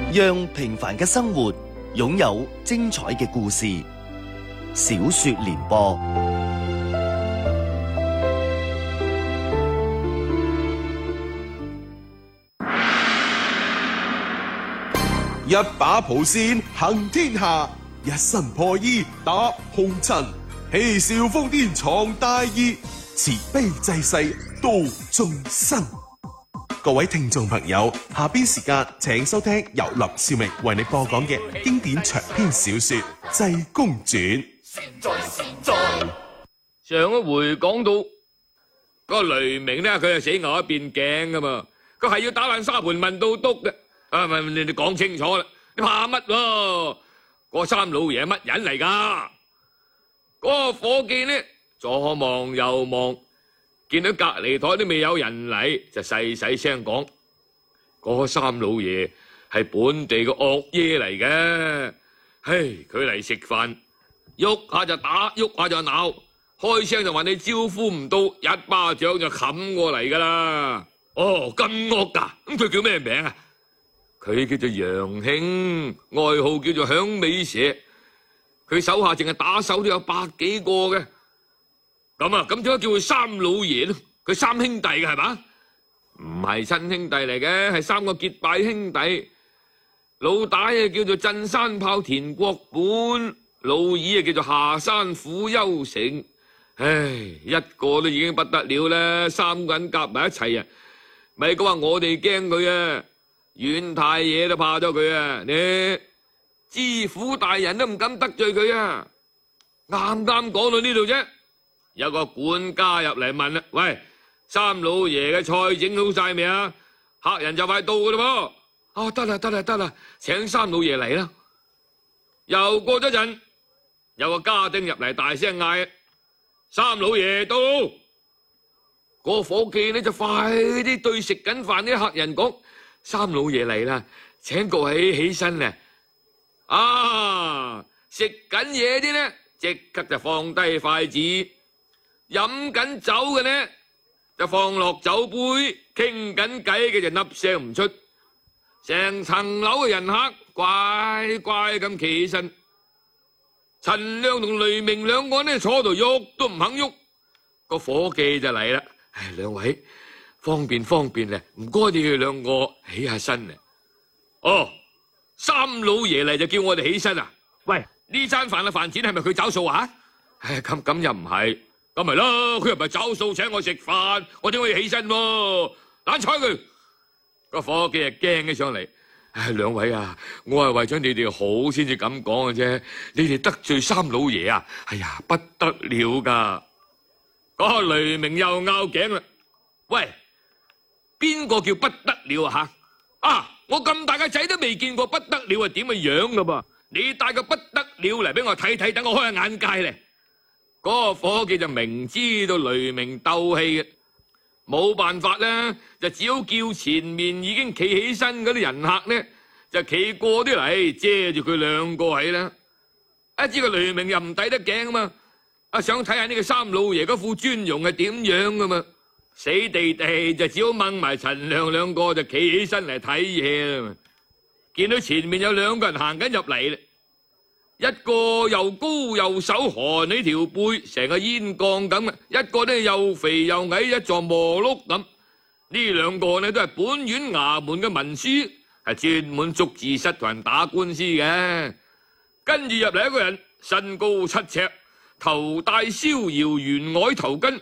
讓平凡嘅生活擁有精彩嘅故事。小說聯播， 一把蒲扇行天下，一身破衣打紅塵，嬉笑瘋癲闖大義，慈悲濟世度眾生。各位聽眾朋友，下邊時間請收聽由林少明為你播講嘅經典長篇小說《濟公傳》。 上一回講到個雷鳴咧，佢係死牛一邊頸噶嘛，佢係要打爛沙盤問到篤嘅。你哋講清楚啦，你怕乜喎？個三老爺係乜人嚟噶？嗰個伙計呢，左望右望，見到隔籬台都未有人嚟，就細細聲講：嗰三老爺係本地嘅惡爺嚟嘅。唉，佢嚟食飯，喐下就打，喐下就鬧，開聲就話你招呼唔到，一巴掌就冚過嚟噶啦。哦，咁惡噶？咁佢叫咩名啊？佢叫做楊興，外號叫做響尾蛇。佢手下淨係打手都有100幾個嘅。咁點解叫佢三老爺咯？佢三兄弟嘅係嘛？唔係親兄弟嚟嘅，係3個結拜兄弟。老大啊叫做鎮山炮田國本，老二啊叫做下山虎丘成。唉，一個都已經不得了啦，3個人夾埋一齊啊，咪講話我哋驚佢啊！縣太爺都怕咗佢啊！你知府大人都唔敢得罪佢啊！啱啱講到呢度啫，有個管家入嚟問啦：喂，三老爺嘅菜整好晒未啊？客人就快到噶啦噃！得啦，請三老爺嚟啦！又過咗陣，有個家丁入嚟大聲嗌：三老爺到！個伙計呢就快啲對食緊飯啲客人講：三老爺嚟啦，請各位起身啊！食緊嘢啲呢，即刻就放低筷子；飲緊酒嘅呢，就放落酒杯；傾緊偈嘅就粒聲唔出。成層樓嘅人客乖乖咁企起身。陳亮同雷鳴2個呢坐度喐都唔肯喐。個伙計就嚟啦：唉，兩位方便咧，唔該你哋2個起下身啊！哦，三老爺嚟就叫我哋起身啊！喂，呢餐飯嘅飯錢係咪佢找數啊？唉，咁又唔係，咁咪咯，佢又唔係找數請我食飯，我點可以起身喎？懶睬佢！個伙計啊驚起上嚟，唉，兩位啊，我係為咗你哋好先至咁講嘅啫，你哋得罪三老爺啊，哎呀不得了噶！嗰個雷鳴又拗頸啦，喂，邊個叫不得了啊吓？我咁大個仔都未見過不得了係點嘅樣噶噃，你帶個不得了嚟俾我睇睇，等我開下眼界咧。嗰個伙計就明知道雷鳴鬥氣嘅，冇辦法啦，就只好叫前面已經企起身嗰啲人客呢，就企過啲嚟遮住佢2個起啦。一知個雷鳴又唔抵得頸啊嘛，想睇下呢個三老爺嗰副尊容係點樣噶嘛，死地地就只好掹埋陳亮2個就企起身嚟睇嘢啦。見到前面有2個人行緊入嚟啦，一個又高又瘦，寒起條背，成個煙缸咁；一個呢又肥又矮，一座磨碌咁。呢2個呢都係本縣衙門嘅文書，係專門捉字室同人打官司嘅。跟住入嚟一個人，身高7尺，頭戴逍遙圓鎧頭巾，